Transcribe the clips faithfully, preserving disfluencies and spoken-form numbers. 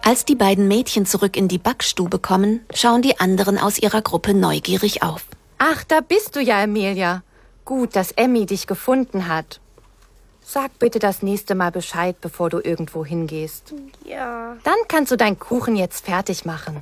Als die beiden Mädchen zurück in die Backstube kommen, schauen die anderen aus ihrer Gruppe neugierig auf. Ach, da bist du ja, Amelia. Gut, dass Emmy dich gefunden hat. Sag bitte das nächste Mal Bescheid, bevor du irgendwo hingehst. Ja. Dann kannst du deinen Kuchen jetzt fertig machen.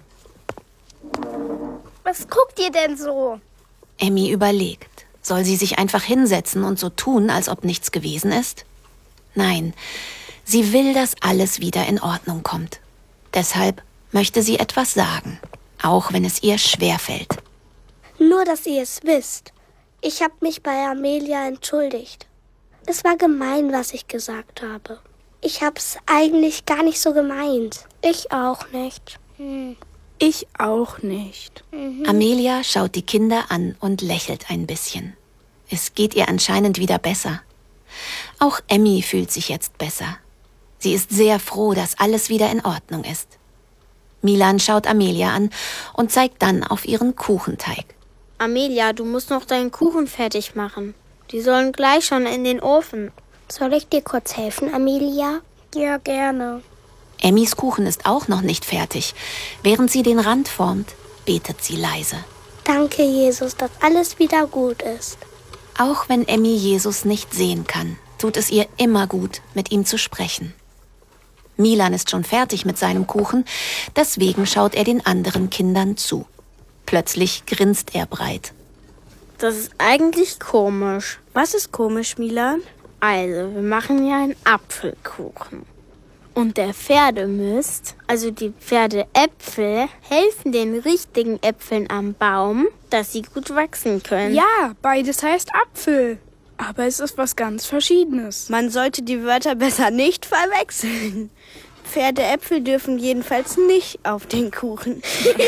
Was guckt ihr denn so? Emmy überlegt. Soll sie sich einfach hinsetzen und so tun, als ob nichts gewesen ist? Nein, sie will, dass alles wieder in Ordnung kommt. Deshalb möchte sie etwas sagen, auch wenn es ihr schwerfällt. Nur, dass ihr es wisst. Ich habe mich bei Amelia entschuldigt. Es war gemein, was ich gesagt habe. Ich habe es eigentlich gar nicht so gemeint. Ich auch nicht. Hm. Ich auch nicht. Mhm. Amelia schaut die Kinder an und lächelt ein bisschen. Es geht ihr anscheinend wieder besser. Auch Emmy fühlt sich jetzt besser. Sie ist sehr froh, dass alles wieder in Ordnung ist. Milan schaut Amelia an und zeigt dann auf ihren Kuchenteig. Amelia, du musst noch deinen Kuchen fertig machen. Die sollen gleich schon in den Ofen. Soll ich dir kurz helfen, Amelia? Ja, gerne. Emmys Kuchen ist auch noch nicht fertig. Während sie den Rand formt, betet sie leise. Danke, Jesus, dass alles wieder gut ist. Auch wenn Emmy Jesus nicht sehen kann, tut es ihr immer gut, mit ihm zu sprechen. Milan ist schon fertig mit seinem Kuchen, deswegen schaut er den anderen Kindern zu. Plötzlich grinst er breit. Das ist eigentlich komisch. Was ist komisch, Milan? Also, wir machen ja einen Apfelkuchen. Und der Pferdemist, also die Pferdeäpfel, helfen den richtigen Äpfeln am Baum, dass sie gut wachsen können. Ja, beides heißt Apfel. Aber es ist was ganz Verschiedenes. Man sollte die Wörter besser nicht verwechseln. Pferdeäpfel dürfen jedenfalls nicht auf den Kuchen.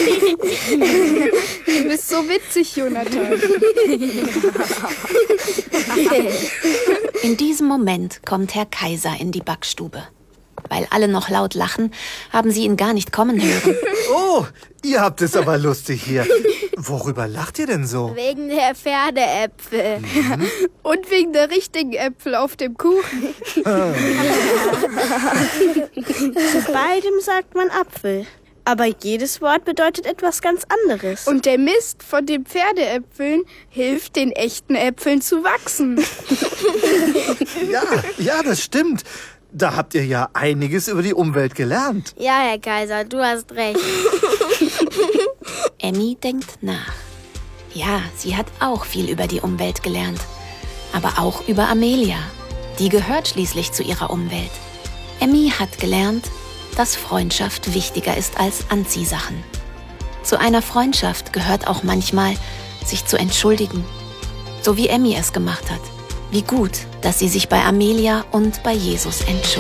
Du bist so witzig, Jonathan. In diesem Moment kommt Herr Kaiser in die Backstube. Weil alle noch laut lachen, haben sie ihn gar nicht kommen hören. Oh, ihr habt es aber lustig hier. Worüber lacht ihr denn so? Wegen der Pferdeäpfel. Mhm. Und wegen der richtigen Äpfel auf dem Kuchen. Zu beidem sagt man Apfel. Aber jedes Wort bedeutet etwas ganz anderes. Und der Mist von den Pferdeäpfeln hilft den echten Äpfeln zu wachsen. Ja, ja, das stimmt. Da habt ihr ja einiges über die Umwelt gelernt. Ja, Herr Kaiser, du hast recht. Emmy denkt nach. Ja, sie hat auch viel über die Umwelt gelernt. Aber auch über Amelia. Die gehört schließlich zu ihrer Umwelt. Emmy hat gelernt, dass Freundschaft wichtiger ist als Anziehsachen. Zu einer Freundschaft gehört auch manchmal, sich zu entschuldigen. So wie Emmy es gemacht hat. Wie gut, dass sie sich bei Amelia und bei Jesus entschuldigt.